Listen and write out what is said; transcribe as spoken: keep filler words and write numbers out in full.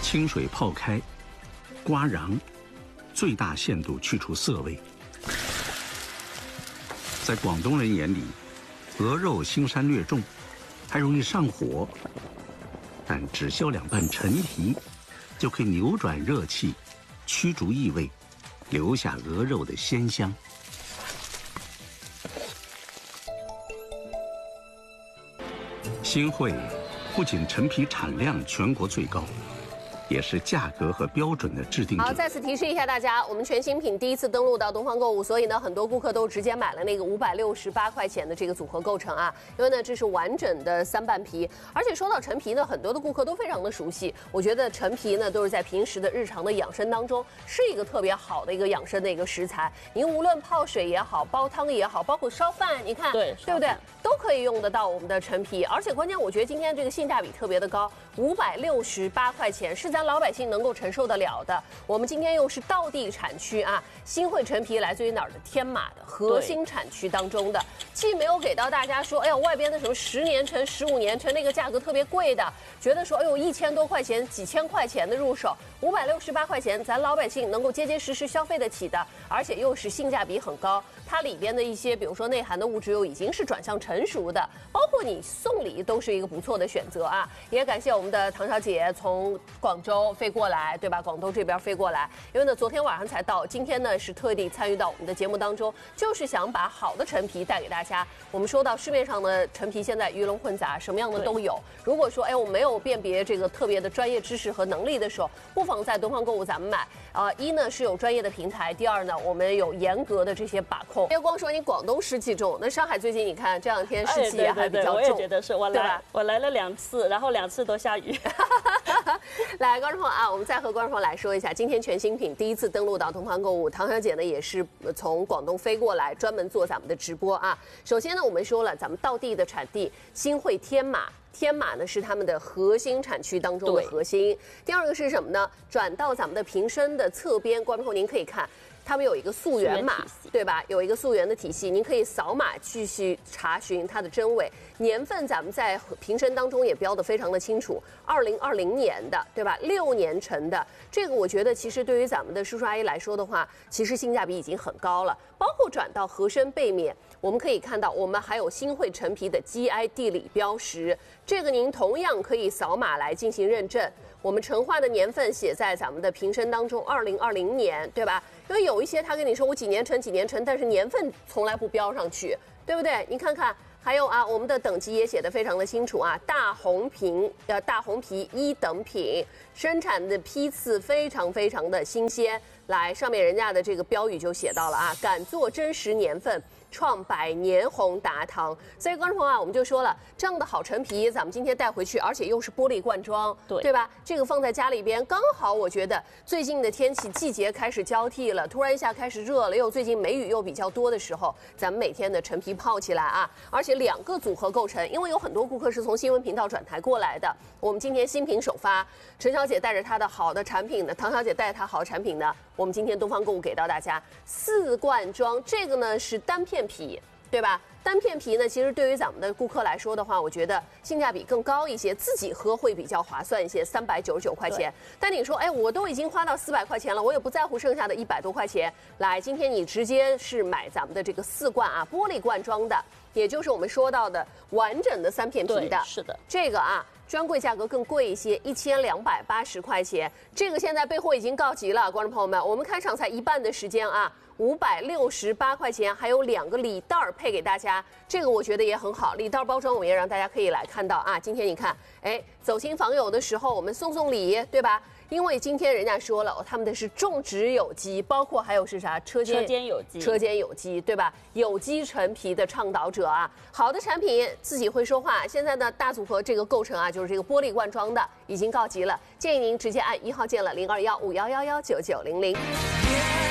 清水泡开，刮瓤，最大限度去除涩味。在广东人眼里，鹅肉腥膻略重，还容易上火。但只需两瓣陈皮，就可以扭转热气，驱逐异味，留下鹅肉的鲜香。新会不仅陈皮产量全国最高，也是价格和标准的制定者。 好，再次提示一下大家，我们全新品第一次登陆到东方购物，所以呢，很多顾客都直接买了那个五百六十八块钱的这个组合构成啊，因为呢这是完整的三瓣皮，而且说到陈皮呢，很多的顾客都非常的熟悉。我觉得陈皮呢都是在平时的日常的养生当中是一个特别好的一个养生的一个食材。您无论泡水也好，煲汤也好，包括烧饭，你看对对不对，都可以用得到我们的陈皮。而且关键，我觉得今天这个性价比特别的高，五百六十八块钱是咱老百姓能够承受得了的。我们今天又是道地产区啊，新会陈皮来自于哪儿的？天马的核心产区当中的，既没有给到大家说，哎呀，外边的什么十年陈、十五年陈那个价格特别贵的，觉得说，哎呦，一千多块钱、几千块钱的入手，五百六十八块钱，咱老百姓能够结结实实消费得起的，而且又是性价比很高。它里边的一些，比如说内含的物质又已经是转向成熟的，包括你送礼都是一个不错的选择啊。也感谢我们的唐小姐从广州飞过来，对吧？广东这边飞过来，因为呢昨天晚上才到，今天呢是特地参与到我们的节目当中，就是想把好的陈皮带给大家。我们说到市面上的陈皮现在鱼龙混杂，什么样的都有。如果说哎我没有辨别这个特别的专业知识和能力的时候，不妨在东方购物咱们买。呃，一呢是有专业的平台，第二呢我们有严格的这些把控。别光说你广东湿气重，那上海最近你看这两天湿气也还比较重。 哎、对对对，我也觉得是，我来我来了两次，然后两次都下雨。 来，观众朋友啊，我们再和观众朋友来说一下，今天全新品第一次登陆到东方购物，唐小姐呢也是从广东飞过来，专门做咱们的直播啊。首先呢，我们说了咱们道地的产地新会天马。天马呢是他们的核心产区当中的核心。第二个是什么呢？转到咱们的瓶身的侧边，观众朋友您可以看，他们有一个溯源码，对吧？有一个溯源的体系，您可以扫码继续查询它的真伪。年份咱们在瓶身当中也标得非常的清楚，二零二零年的，对吧？六年陈的，这个我觉得其实对于咱们的叔叔阿姨来说的话，其实性价比已经很高了。包括转到盒身背面，我们可以看到，我们还有新会陈皮的 G I 地理标识，这个您同样可以扫码来进行认证。我们陈化的年份写在咱们的瓶身当中，二零二零年，对吧？因为有一些他跟你说我几年陈几年陈，但是年份从来不标上去，对不对？你看看。还有啊，我们的等级也写得非常的清楚啊，大红瓶呃大红皮一等品，生产的批次非常非常的新鲜。来，上面人家的这个标语就写到了啊，敢做真实年份，创百年红达堂。所以观众朋友啊，我们就说了，这样的好陈皮，咱们今天带回去，而且又是玻璃罐装， 对对吧？这个放在家里边，刚好我觉得最近的天气季节开始交替了，突然一下开始热了，又最近梅雨又比较多的时候，咱们每天的陈皮泡起来啊，而且两个组合构成，因为有很多顾客是从新闻频道转台过来的，我们今天新品首发，陈小姐带着她的好的产品呢，唐小姐带着她好的产品呢，我们今天东方购物给到大家四罐装，这个呢是单片皮，对吧？单片皮呢，其实对于咱们的顾客来说的话，我觉得性价比更高一些，自己喝会比较划算一些，三百九十九块钱。但你说，哎，我都已经花到四百块钱了，我也不在乎剩下的一百多块钱。来，今天你直接是买咱们的这个四罐啊，玻璃罐装的，也就是我们说到的完整的三片皮的， 是的， 这个啊。专柜价格更贵一些，一千两百八十块钱。这个现在备货已经告急了，观众朋友们，我们开场才一半的时间啊，五百六十八块钱，还有两个礼袋配给大家，这个我觉得也很好。礼袋包装我们也让大家可以来看到啊。今天你看，哎，走亲访友的时候，我们送送礼，对吧？因为今天人家说了，他们的是种植有机，包括还有是啥车间车间有机， 车间有机，对吧？有机陈皮的倡导者啊，好的产品自己会说话。现在呢，大组合这个构成啊，就是这个玻璃罐装的，已经告急了，建议您直接按一号键了零二幺五幺幺幺九九零零。